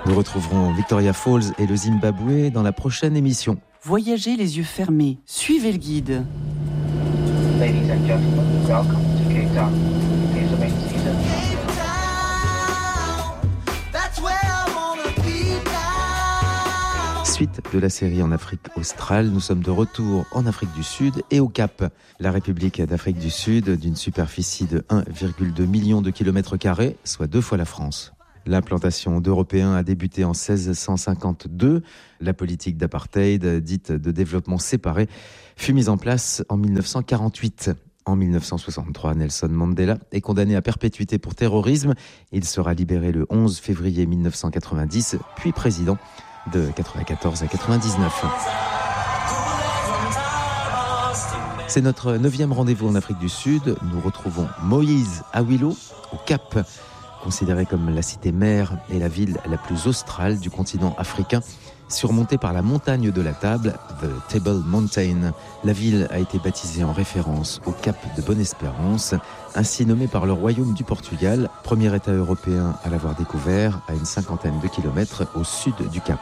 Nous retrouverons Victoria Falls et le Zimbabwe dans la prochaine émission. Voyagez les yeux fermés, suivez le guide. Ladies and gentlemen, welcome to Cape Town. Please remain seated. Suite de la série en Afrique australe, nous sommes de retour en Afrique du Sud et au Cap. La République d'Afrique du Sud, d'une superficie de 1,2 million de kilomètres carrés, soit 2 fois la France. L'implantation d'Européens a débuté en 1652. La politique d'apartheid, dite de développement séparé, fut mise en place en 1948. En 1963, Nelson Mandela est condamné à perpétuité pour terrorisme. Il sera libéré le 11 février 1990, puis président de 1994 à 1999. C'est notre 9e rendez-vous en Afrique du Sud. Nous retrouvons Moïse Awilo au Cap, considéré comme la cité mère et la ville la plus australe du continent africain, surmontée par la montagne de la table, The Table Mountain. La ville a été baptisée en référence au Cap de Bonne-Espérance, ainsi nommé par le Royaume du Portugal, premier État européen à l'avoir découvert, à une 50aine de kilomètres au sud du Cap.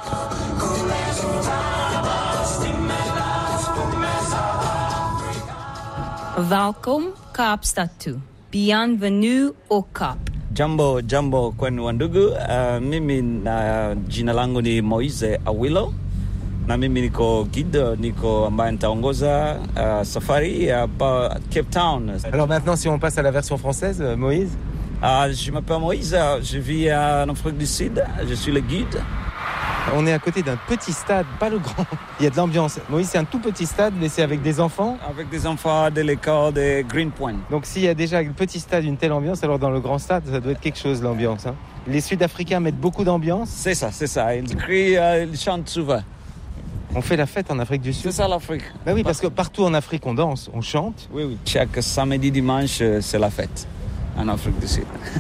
Welkom Kaapstad toe. Bienvenue au Cap. Jambo kwenu wandugu, mimi na jina langu ni Moise Awilo na mimi niko guide, niko ambaye nitaongoza safari hapa Cape Town. Alors maintenant, si on passe à la version française, Moïse. Je m'appelle Moïse, je vis en Afrique du Sud, je suis le guide. On est à côté d'un petit stade, pas le grand. Il y a de l'ambiance. Moïse, c'est un tout petit stade, mais c'est avec des enfants. Avec des enfants de l'école de Greenpoint. Donc s'il y a déjà le petit stade une telle ambiance, alors dans le grand stade, ça doit être quelque chose, l'ambiance. Hein. Les Sud-Africains mettent beaucoup d'ambiance. C'est ça. Ils crient, ils chantent souvent. On fait la fête en Afrique du Sud. C'est ça l'Afrique. Ben oui, parce que partout en Afrique, on danse, on chante. Oui. Chaque samedi, dimanche, c'est la fête en Afrique du Sud.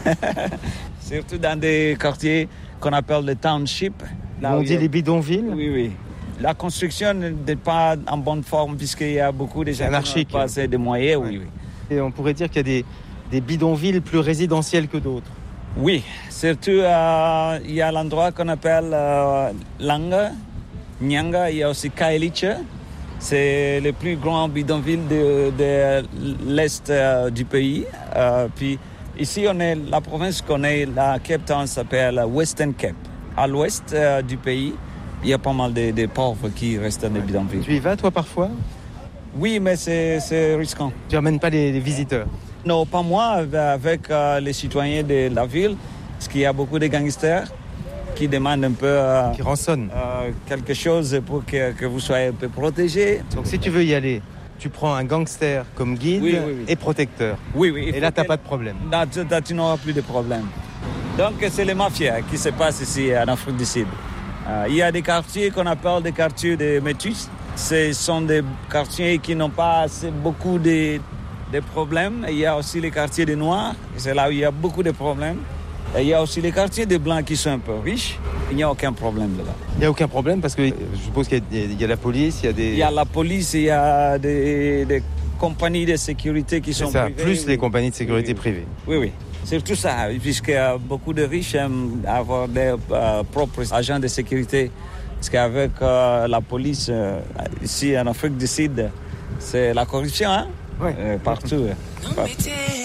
Surtout dans des quartiers qu'on appelle les townships. On dit les bidonvilles. Oui. La construction n'est pas en bonne forme puisqu'il y a beaucoup de gens qui n'ont pas assez de moyens. Oui. Et on pourrait dire qu'il y a des bidonvilles plus résidentielles que d'autres. Oui, surtout il y a l'endroit qu'on appelle Langa, Nyanga, il y a aussi Kailicha. C'est le plus grand bidonville de l'est du pays. Puis ici, la province qu'on est, la Cape Town s'appelle Western Cape. À l'ouest du pays, il y a pas mal de pauvres qui restent dans les bidonvilles. Tu y vas, toi, parfois ? Oui, mais c'est risquant. Tu n'emmènes pas les visiteurs ? Non, pas moi, avec les citoyens de la ville, parce qu'il y a beaucoup de gangsters qui demandent un peu... qui rançonnent. Quelque chose pour que vous soyez un peu protégés. Donc si tu veux y aller, tu prends un gangster comme guide et protecteur. Oui. Et là, tu n'as pas de problème. Là, tu n'auras plus de problème. Donc, c'est les mafias qui se passent ici en Afrique du Sud. Il y a des quartiers qu'on appelle des quartiers de métis. Ce sont des quartiers qui n'ont pas beaucoup de problèmes. Il y a aussi les quartiers de noirs. C'est là où il y a beaucoup de problèmes. Et il y a aussi les quartiers de blancs qui sont un peu riches. Il n'y a aucun problème là-bas. Il n'y a aucun problème parce que je suppose qu'il y a la police, il y a des... Il y a la police, il y a des compagnies de sécurité qui sont privées. Plus les compagnies de sécurité privées. Oui. C'est tout ça, puisque beaucoup de riches aiment avoir leurs propres agents de sécurité. Parce qu'avec la police, ici en Afrique du Sud, c'est la corruption, hein? Oui. Partout.